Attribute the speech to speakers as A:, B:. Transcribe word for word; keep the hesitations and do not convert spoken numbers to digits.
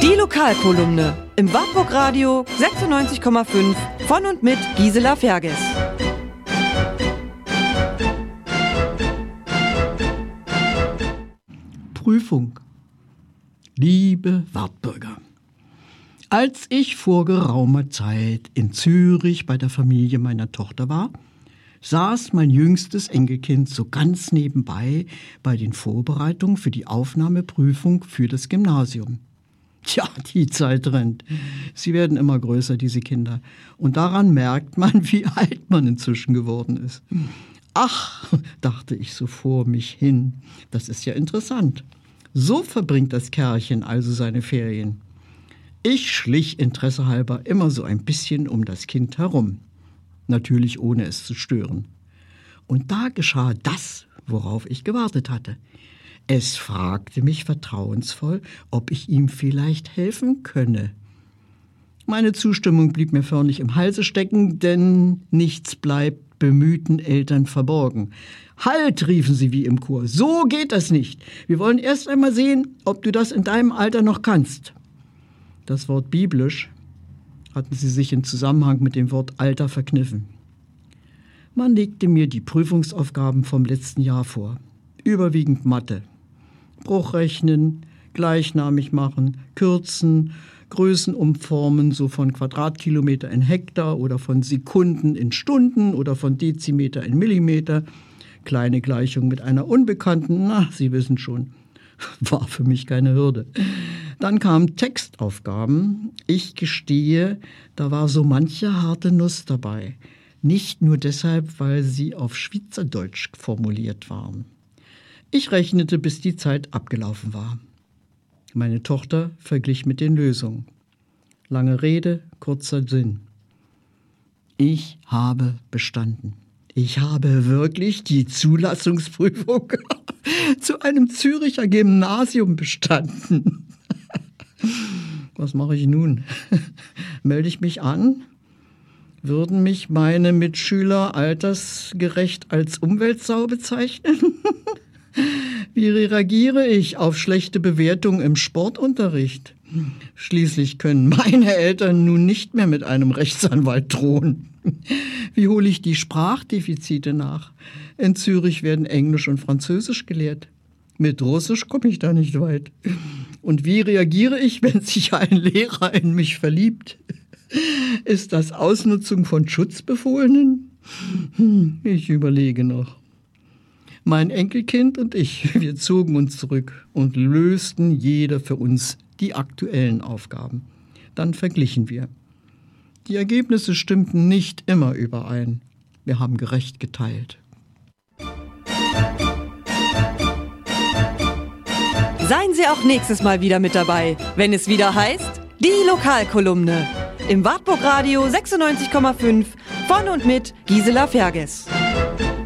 A: Die Lokalkolumne im Wartburg Radio sechsundneunzig Komma fünf von und mit Gisela Ferges.
B: Prüfung. Liebe Wartburger, als ich vor geraumer Zeit in Zürich bei der Familie meiner Tochter war, saß mein jüngstes Enkelkind so ganz nebenbei bei den Vorbereitungen für die Aufnahmeprüfung für das Gymnasium. Tja, die Zeit rennt. Sie werden immer größer, diese Kinder. Und daran merkt man, wie alt man inzwischen geworden ist. Ach, dachte ich so vor mich hin, das ist ja interessant. So verbringt das Kerlchen also seine Ferien. Ich schlich interessehalber immer so ein bisschen um das Kind herum. Natürlich ohne es zu stören. Und da geschah das, worauf ich gewartet hatte. Es fragte mich vertrauensvoll, ob ich ihm vielleicht helfen könne. Meine Zustimmung blieb mir förmlich im Halse stecken, denn nichts bleibt bemühten Eltern verborgen. »Halt«, riefen sie wie im Chor, »so geht das nicht. Wir wollen erst einmal sehen, ob du das in deinem Alter noch kannst.« Das Wort biblisch hatten sie sich im Zusammenhang mit dem Wort Alter verkniffen. Man legte mir die Prüfungsaufgaben vom letzten Jahr vor. Überwiegend Mathe. Bruchrechnen, gleichnamig machen, kürzen, Größen umformen, so von Quadratkilometer in Hektar oder von Sekunden in Stunden oder von Dezimeter in Millimeter. Kleine Gleichung mit einer Unbekannten, na, Sie wissen schon, war für mich keine Hürde. Dann kamen Textaufgaben. Ich gestehe, da war so manche harte Nuss dabei. Nicht nur deshalb, weil sie auf Schweizerdeutsch formuliert waren. Ich rechnete, bis die Zeit abgelaufen war. Meine Tochter verglich mit den Lösungen. Lange Rede, kurzer Sinn. Ich habe bestanden. Ich habe wirklich die Zulassungsprüfung zu einem Züricher Gymnasium bestanden. Was mache ich nun? Melde ich mich an? Würden mich meine Mitschüler altersgerecht als Umweltsau bezeichnen? Wie reagiere ich auf schlechte Bewertungen im Sportunterricht? Schließlich können meine Eltern nun nicht mehr mit einem Rechtsanwalt drohen. Wie hole ich die Sprachdefizite nach? In Zürich werden Englisch und Französisch gelehrt. Mit Russisch komme ich da nicht weit. Und wie reagiere ich, wenn sich ein Lehrer in mich verliebt? Ist das Ausnutzung von Schutzbefohlenen? Ich überlege noch. Mein Enkelkind und ich, wir zogen uns zurück und lösten jeder für uns die aktuellen Aufgaben. Dann verglichen wir. Die Ergebnisse stimmten nicht immer überein. Wir haben gerecht geteilt.
A: Seien Sie auch nächstes Mal wieder mit dabei, wenn es wieder heißt, die Lokalkolumne im Wartburg Radio sechsundneunzig Komma fünf von und mit Gisela Ferges.